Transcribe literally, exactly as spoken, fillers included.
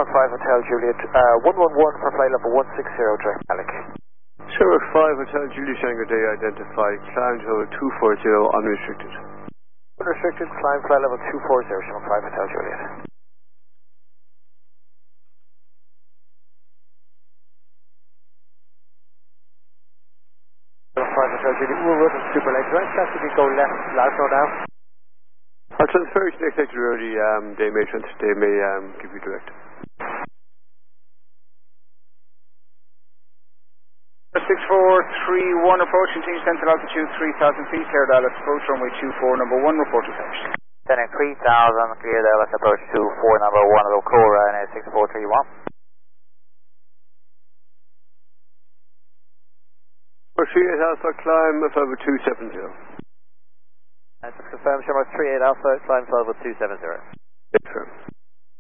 five Hotel Juliet, uh, one one one for flight level one six zero, direct Malik. Sherwood five Hotel Juliet Tango Day identified, climb to over two four zero, unrestricted. Unrestricted, climb flight level two four zero, Sherwood five Hotel Juliet. five Hotel Juliet, we'll run super late. Right, chance if you go left, left road now. I'll transfer you to next sector early, um, they may, trans they may um, give you direct. six four three one approaching team central altitude three thousand feet, clear Dallas, approach runway two four, number one, report to finished. Then three thousand, clear Dallas, approach two four, number one, Locora, and six four three one. For three eight Alpha, climb over two seven zero. And just confirm, Sherwood three eight Alpha, climb flight level two seven zero. Yes, sir.